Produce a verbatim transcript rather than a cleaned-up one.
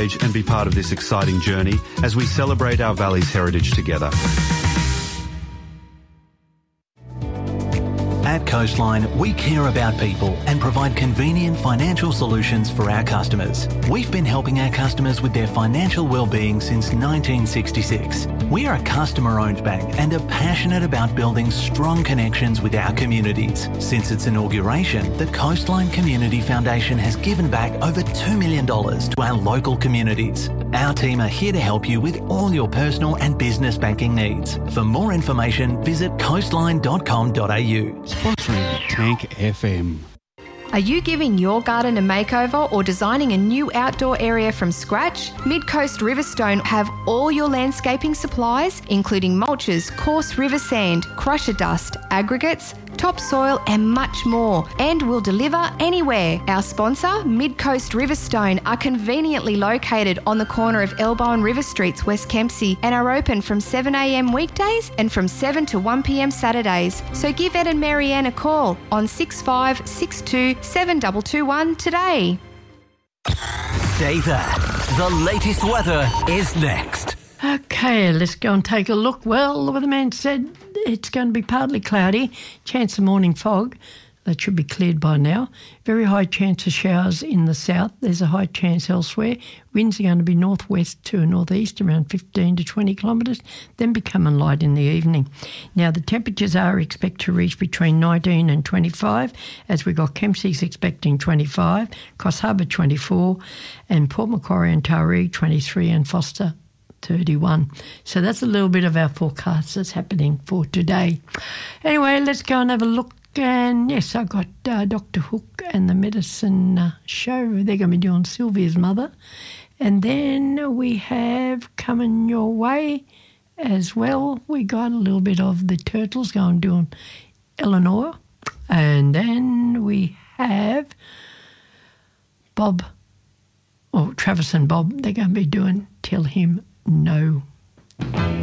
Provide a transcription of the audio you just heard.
engage and be part of this exciting journey as we celebrate our valley's heritage together. At Coastline, we care about people and provide convenient financial solutions for our customers. We've been helping our customers with their financial well-being since nineteen sixty-six. We are a customer-owned bank and are passionate about building strong connections with our communities. Since its inauguration, the Coastline Community Foundation has given back over two million dollars to our local communities. Our team are here to help you with all your personal and business banking needs. For more information, visit coastline dot com dot a u. Sponsoring Tank F M. Are you giving your garden a makeover or designing a new outdoor area from scratch? Mid-Coast Riverstone have all your landscaping supplies, including mulches, coarse river sand, crusher dust, aggregates, topsoil and much more, and will deliver anywhere. Our sponsor, Mid-Coast Riverstone, are conveniently located on the corner of Elbow and River Streets, West Kempsey, and are open from seven a m weekdays and from seven to one p m Saturdays. So give Ed and Marianne a call on six five six two seven two two one today. Stay there. The latest weather is next. Okay, let's go and take a look. Well, the weatherman said it's going to be partly cloudy, chance of morning fog. That should be cleared by now. Very high chance of showers in the south. There's a high chance elsewhere. Winds are going to be northwest to northeast, around fifteen to twenty kilometres, then becoming light in the evening. Now, the temperatures are expected to reach between nineteen and twenty-five, as we've got Kempsey's expecting twenty-five, Coffs Harbour twenty-four, and Port Macquarie and Taree twenty-three, and Foster thirty-one. So that's a little bit of our forecast that's happening for today. Anyway, let's go and have a look. And yes, I've got uh, Doctor Hook and the Medicine uh, Show. They're going to be doing Sylvia's Mother. And then we have Coming Your Way as well. We got a little bit of the Turtles going doing Eleanor. And then we have Bob, or Travis and Bob. They're going to be doing Tell Him No.